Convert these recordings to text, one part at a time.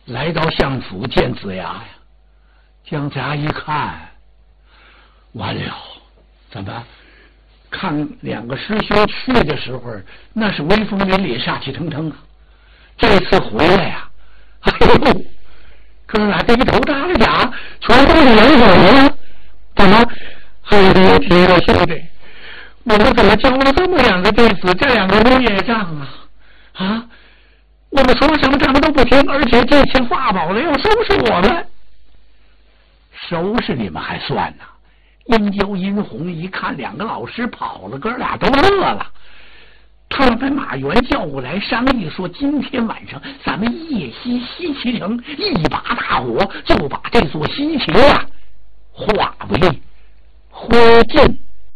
来到相府见子牙呀。姜子牙一看，完了，怎么看两个师兄去的时候，那是威风凛凛、杀气腾腾啊！这次回来呀，哎呦，哥俩这一头扎着甲，全都是人手了。怎么？哎呦，天啊，兄弟，我们怎么教了这么两个弟子，这两个乌业障啊？啊！我们说什么他们都不听，而且这些法宝的要收拾我们，收拾你们还算呢。殷郊、殷红一看两个老师跑了，哥俩都乐了。他们把马援叫过来商议说，今天晚上咱们夜袭西岐城，一把大火就把这座西岐啊化为灰烬。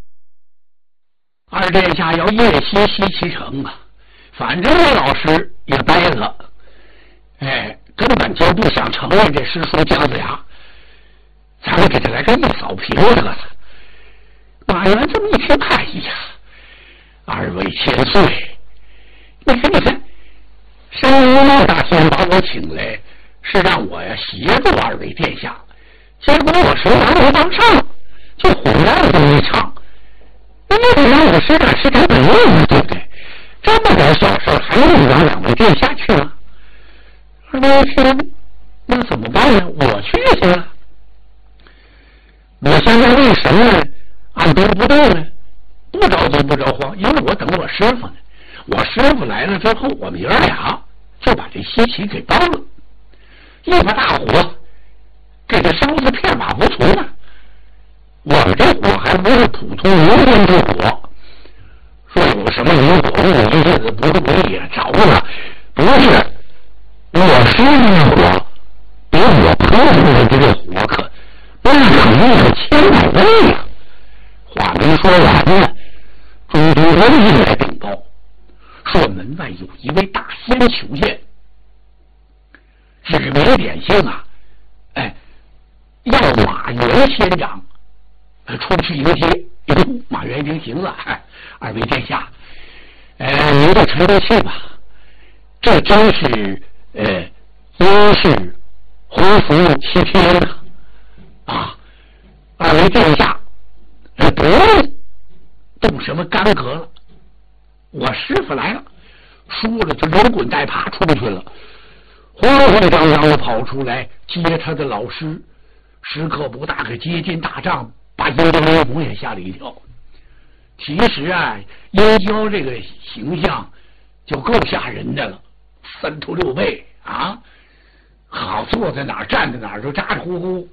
二殿下要夜袭西岐城啊，反正这老师也呆了，根本就不想承认这师叔姜子牙，咱们给他来个一扫平了。马援这么一听，哎呀，二位千岁，你看，山无大仙把我请来，是让我呀协助二位殿下，结果我手拿没帮上，就毁了这么一场。那得让我施展施展本领啊，对不对？这么点小事还用让两位殿下去吗？二位天，那怎么办呢？我去行了。我现在为什么按兵不动呢？不着急不着慌，因为我等我师傅呢。我师傅来了之后，我们爷儿俩就把这西岐给包了，一把大火给他烧的片瓦不存了。我们这火还不是普通民间之火，说有什么明火不明日不是不也着了？不是，我师傅的火比我喷出来的这个火可那肯定是千百倍呀！话没说完呢，中都人进来禀报，说门外有一位大仙求见，指名点姓啊，要马援仙长出去迎接。马援一听行了，二位殿下，您就承着去吧。这真是因事洪福7天了啊！二位殿下，不用动什么干戈了。我师傅来了，说了就连滚带爬出去了，慌慌张张的跑出来接他的老师，时刻不大给接近大帐，把殷郊、殷红也吓了一跳。其实啊，殷郊这个形象就够吓人的了，3头6臂啊，好坐在哪儿站在哪儿就咋着呼呼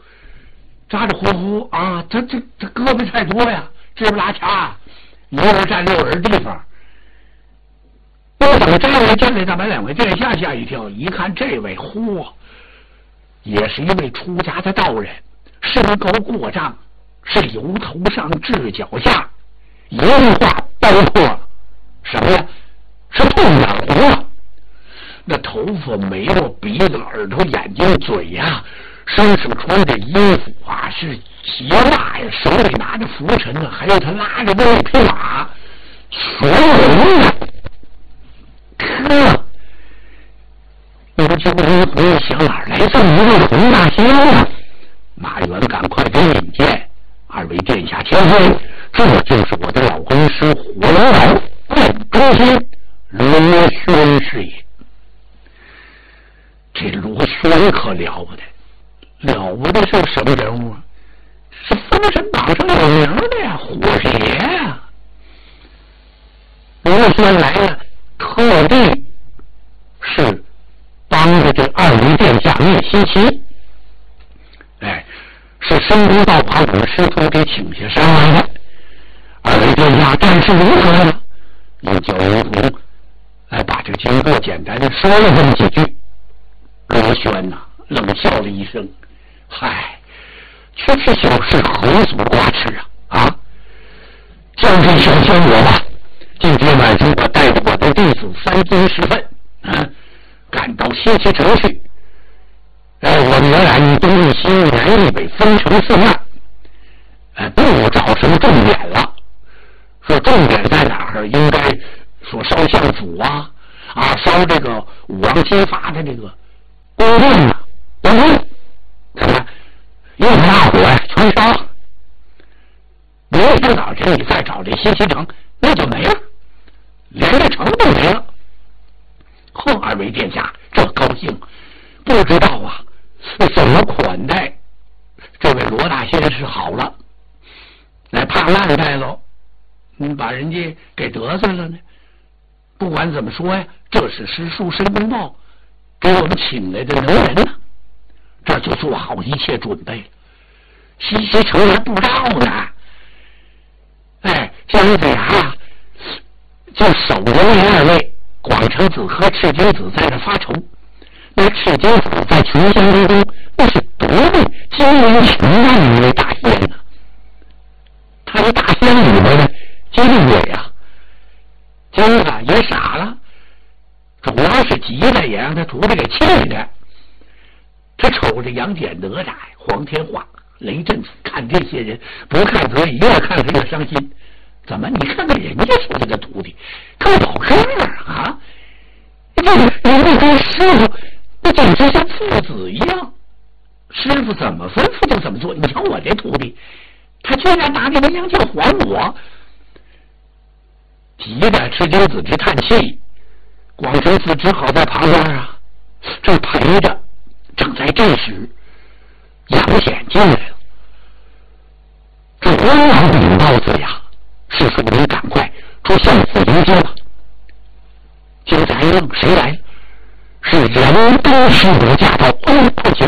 啊，他胳膊太多呀，支不拉掐，一个人占6人地方。不等这位站来，把两位殿下吓一跳，一看这位也是一位出家的道人，身高过丈，是由头上至脚下一句话包括什么呀？是痛眼红了。那头发、眉毛、鼻子、耳朵、眼睛、嘴呀，身上穿着衣服啊，是鞋袜呀，手里拿着拂尘呢，还有他拉着那匹马，全有了。我这殷红想哪来这么一位洪大仙啊？马援赶快给引荐，二位殿下千岁，这就是我的老恩师火龙老冠中仙罗轩是也。这罗轩可了不得，了不得是什么人物啊？是封神榜上有名的呀，火爷呀！罗轩来了，特地是帮着这二位殿下灭西岐，是申公道把我们师徒给请下山来的。二位殿下战事如何呢？又叫殷红把这经过简单的说了这么几句。罗轩呐，冷笑了一声，嗨，区区小事何足挂齿啊！将军小心我吧，今天晚上我带着我的弟子3更时分赶到西岐城去。我们原来以东一西南一北分成4面，不找什么重点了。说重点在哪儿？应该说烧相府烧这个武王揭发的这个有电呢，王坤，怎么又是大火呀？全烧！明天早晨你再找这西西城，那就没了，连这城都没了。后二位殿下这高兴，不知道啊，怎么款待这位罗大仙是好了，来怕烂待喽，把人家给得罪了呢。不管怎么说呀，这是师叔申公豹给我们请来的能人呢，这就做好一切准备了。西西城还不知道呢，姜子牙呀，就守着那二位广成子和赤精子在这发愁。那赤精子在群仙之中，那是多么精明强干的一位大仙呢！他这大仙里边呢，精鬼呀，精子也傻了，主要是急了，也让他徒弟给气的。他瞅着杨戬、哪吒、黄天化、雷震子，看这些人不看则已，越看他越伤心。怎么？你看看人家说这个徒弟可有事儿啊！这个人家跟师傅那简直像父子一样，师傅怎么吩咐就怎么做。你瞧我这徒弟，他居然拿这个杨戬还我，急得赤精子直叹气，广成子只好在旁边啊这陪着。正在这时，杨戬进来了。这光王禀报子牙，师傅您赶快出相府迎接吧。姜子牙一愣，谁来了？是人都师伯驾到，快请。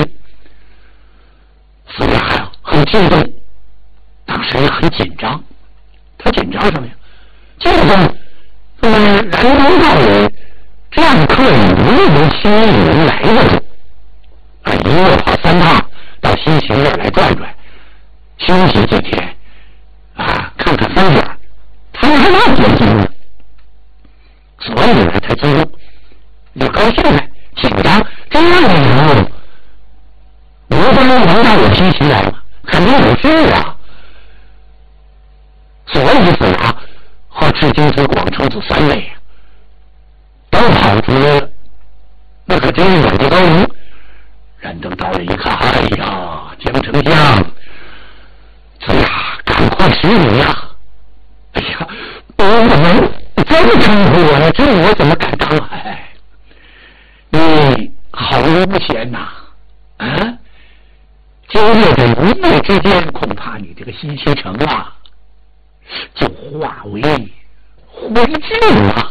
子牙呀很激动，当时也很紧张。他紧张什么呀？激动然东道人这样的客人不是能吸引人来的。一月跑3趟到西行这儿来转转，休息几天看看风景，他还那决心呢。所以呢，他激动就高兴了，紧张这样的人物，我不能到我西行来吗？肯定有事啊。所以子牙和赤精子、广成子3位都跑出来了，那可真是远地高明。燃灯道人一看，哎呀，姜丞相，子牙赶快使礼呀！哎呀，我怎么这么称呼我呀？这我怎么敢当啊？你好人不贤呐！今日这一夜之间，恐怕你这个西岐城就化为灰烬了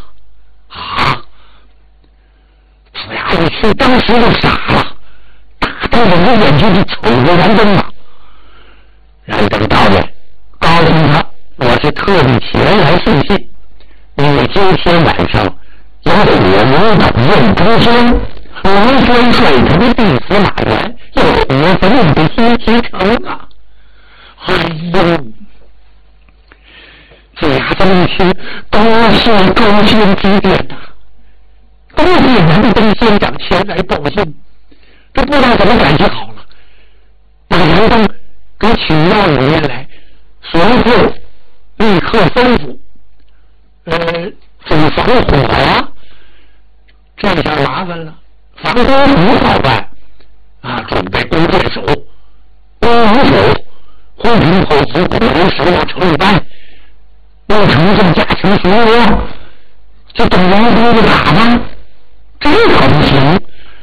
子牙一听，当时就傻了。大人的眼睛是瞅着燃灯啊！燃灯道人告诉他，我是特地前来送信，因为今天晚上有火魔的任中天，龙天帅他的弟子马元要火焚你的西岐城啊！哎呦！子牙这么一听，高兴极点呐！多谢燃灯仙长前来报信。这不知道怎么感觉好了，把燃灯给请到里面来，随后立刻吩咐，怎防火呀？这下麻烦了，防火不好办准备弓箭手、弓弩手、轰平炮子、火人手要成一班，用城镇加强巡逻，这等燃灯就打吧，这可不行。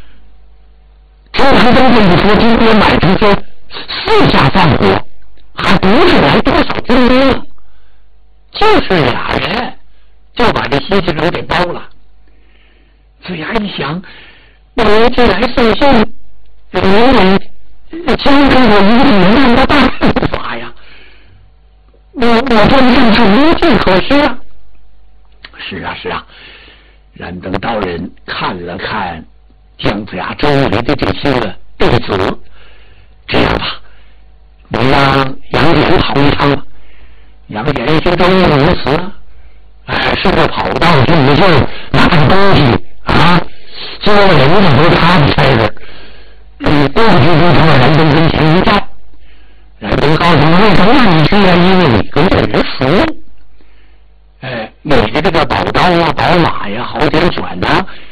燃灯这一说，今天晚上就4下放火，还不是来多少精兵，就是俩人就把这西岐城给包了。子牙一想，我既来送信，有人将给我一个明亮的办法呀，我这样是无计可施啊。是啊，燃灯道人看了看姜子牙周围的这些个弟子，这样吧，你让杨戬跑一趟吧。杨戬一听周围如此，是个跑道领袖，拿着东西接了人家都他的差事，过去就从燃灯跟前一站。燃灯告诉他为什么让你去啊？因为你跟这人熟。你的这个宝刀宝马呀、好点选